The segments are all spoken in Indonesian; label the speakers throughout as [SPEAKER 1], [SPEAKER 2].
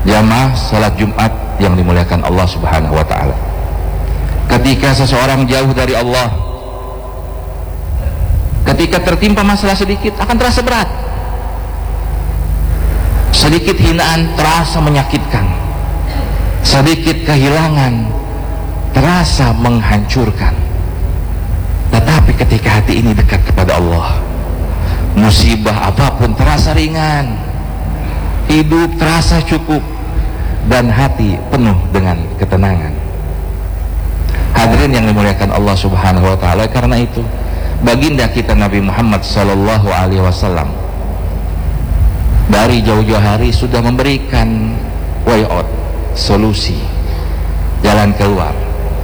[SPEAKER 1] Jamaah salat Jumat yang dimuliakan Allah Subhanahu wa taala. Ketika seseorang jauh dari Allah, ketika tertimpa masalah sedikit akan terasa berat. Sedikit hinaan terasa menyakitkan. Sedikit kehilangan terasa menghancurkan. Tetapi ketika hati ini dekat kepada Allah, musibah apapun terasa ringan, hidup terasa cukup, dan hati penuh dengan ketenangan. Hadirin yang dimuliakan Allah Subhanahu wa taala, karena itu baginda kita Nabi Muhammad sallallahu alaihi wasallam dari jauh-jauh hari sudah memberikan way out, solusi, jalan keluar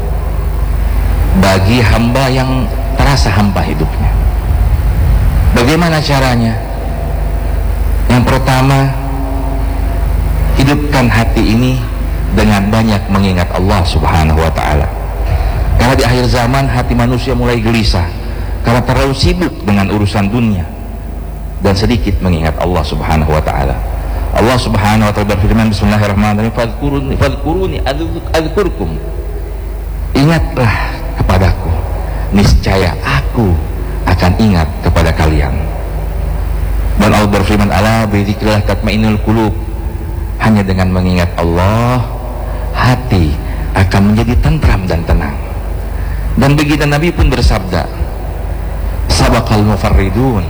[SPEAKER 1] bagi hamba yang terasa hampa hidupnya. Bagaimana caranya? Yang pertama, hidupkan hati ini dengan banyak mengingat Allah Subhanahu wa ta'ala. Karena di akhir zaman hati manusia mulai gelisah karena terlalu sibuk dengan urusan dunia dan sedikit mengingat Allah Subhanahu wa ta'ala. Allah Subhanahu wa ta'ala berfirman, bismillahirrahmanirrahim, fadhkuruni adzkurkum. Ingatlah kepadaku, niscaya aku akan ingat kepada kalian. Dan Allah berfirman, ala bidzikrillah tatmainnul qulub. Hanya dengan mengingat Allah, hati akan menjadi tentram dan tenang. Dan begitu Nabi pun bersabda, sabaqal mufarridun.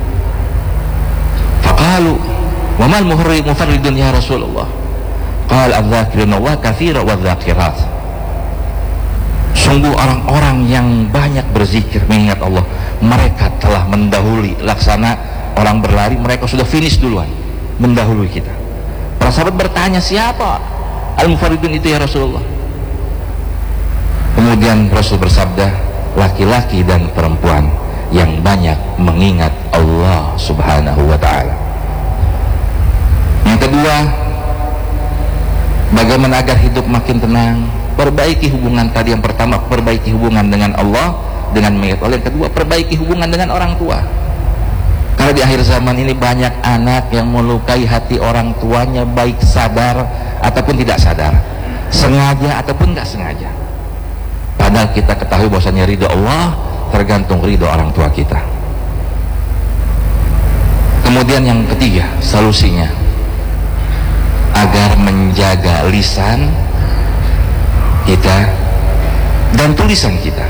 [SPEAKER 1] Faqalu, wa mal mufarridun ya Rasulullah? Qala adz-dzakiruna Allah katsira wadz-dzakirat. Sungguh orang-orang yang banyak berzikir mengingat Allah, mereka telah mendahului. Laksana orang berlari, mereka sudah finish duluan, mendahului kita. Para sahabat bertanya, siapa al-mufarridun itu ya Rasulullah? Kemudian Rasul bersabda, laki-laki dan perempuan yang banyak mengingat Allah Subhanahu wa ta'ala. Yang kedua, bagaimana agar hidup makin tenang? Perbaiki hubungan tadi. Yang pertama, perbaiki hubungan dengan Allah dengan mengingat Allah. Yang kedua, perbaiki hubungan dengan orang tua. Karena di akhir zaman ini banyak anak yang melukai hati orang tuanya, baik sadar ataupun tidak sadar, sengaja ataupun nggak sengaja. Padahal kita ketahui bahwasanya ridho Allah tergantung ridho orang tua kita. Kemudian yang ketiga, solusinya agar menjaga lisan kita dan tulisan kita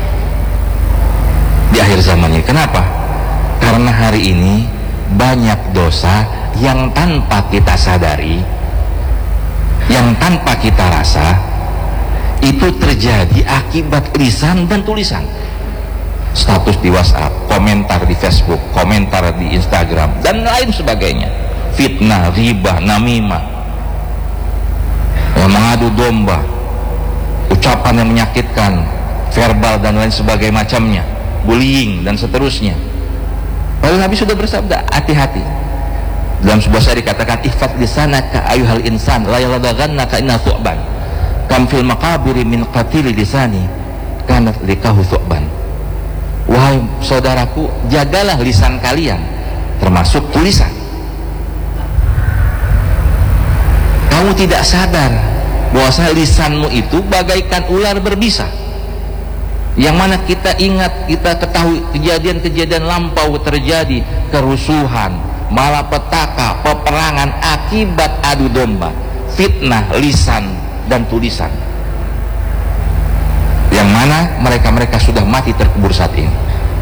[SPEAKER 1] di akhir zaman ini. Kenapa? Karena hari ini banyak dosa yang tanpa kita sadari, yang tanpa kita rasa, itu terjadi akibat lisan dan tulisan. Status di WhatsApp, komentar di Facebook, komentar di Instagram, dan lain sebagainya. Fitnah, ghibah, namimah, mengadu domba, ucapan yang menyakitkan, verbal dan lain sebagainya macamnya, bullying dan seterusnya. Lalu Nabi sudah bersabda, hati-hati. Dalam sebuah syair dikatakan, ihfaz lisanaka ayyuhal insan la yaldaghannaka inna thu'ban kam fil maqabiri min qatili lisani kanat likahu thu'ban. Wahai saudaraku, jagalah lisan kalian, termasuk tulisan. Kamu tidak sadar bahwa lisanmu itu bagaikan ular berbisa, yang mana kita ingat, kita ketahui kejadian-kejadian lampau terjadi, kerusuhan, malapetaka, peperangan akibat adu domba, fitnah lisan dan tulisan, yang mana mereka sudah mati terkubur saat ini.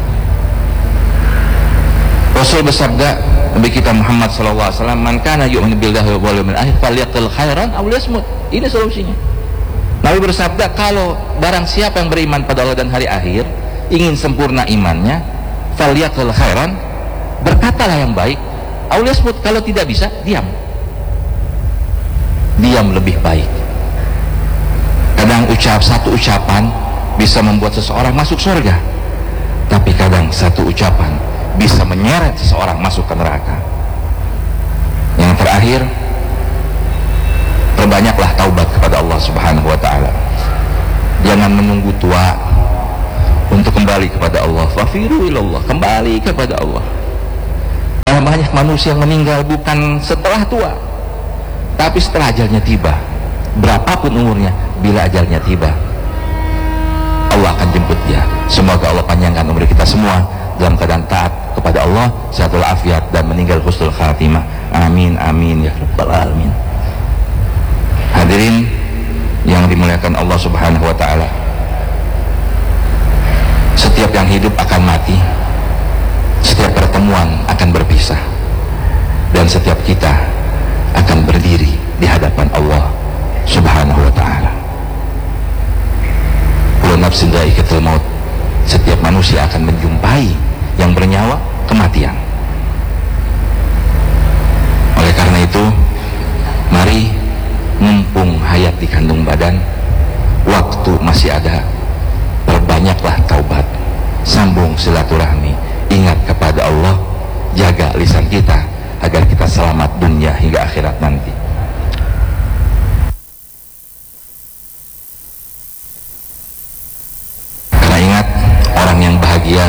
[SPEAKER 1] Rasul bersabda, Nabi kita Muhammad SAW, man kana yu'minu billahi wal yawmil akhir falyaqul khairan aw liyasmut. Ini solusinya. Nabi bersabda, kalau barang siapa yang beriman pada Allah dan hari akhir, ingin sempurna imannya, falyaqul khairan, berkatalah yang baik, aw liyasmut, kalau tidak bisa, diam. Diam lebih baik. Kadang satu ucapan bisa membuat seseorang masuk surga, tapi kadang satu ucapan bisa menyeret seseorang masuk ke neraka. Yang terakhir, perbanyaklah taubat kepada Allah Subhanahu wa ta'ala. Jangan menunggu tua untuk kembali kepada Allah. Fafiru ilallah, kembali kepada Allah. Karena banyak manusia yang meninggal bukan setelah tua, Tapi setelah ajalnya tiba, berapapun umurnya, bila ajalnya tiba, Allah akan jemput dia. Semoga Allah panjangkan umur kita semua dalam keadaan taat kepada Allah, sehat walafiat, dan meninggal husnul khatimah. Amin amin ya rabbal alamin. Hadirin yang dimuliakan Allah Subhanahu wa taala, setiap yang hidup akan mati, setiap pertemuan akan berpisah, dan setiap kita akan berdiri di hadapan Allah Subhanahu wa taala. Kullu nafsin dha'iqatul maut. Setiap manusia akan menjumpai yang bernyawa kematian. Oleh karena itu, mari mumpung hayat di kandung badan, waktu masih ada, perbanyaklah taubat, sambung silaturahmi, ingat kepada Allah, jaga lisan kita agar kita selamat dunia hingga akhirat nanti. Karena ingat, orang yang bahagia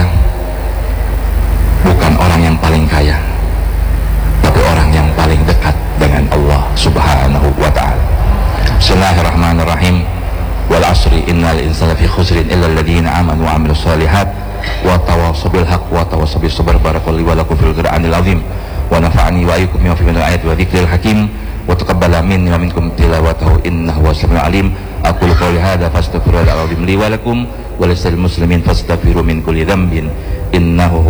[SPEAKER 1] bukan orang yang paling kaya, tapi orang yang paling dekat dengan Allah Subhanahu wa ta'ala. Bismillahirrahmanirrahim. Wal asri innal insana fi khusrin illa alladhina amanu wa amilus solihat wa tawassaw bil haqq wa tawassaw bis sabr. Barakallahu wa lakum fil qur'anil azim wa nafa'ani wa iyyakum bima fihi minal ayati wa dzikril hakim wa taqabbala minni wa minkum tilawatahu innahu was-sami'ul alim. Aqulu qawli hadza fastaghfirullahal azim li wa lakum wa lisal muslimin fastaghfiru min kulli dhanbin innahu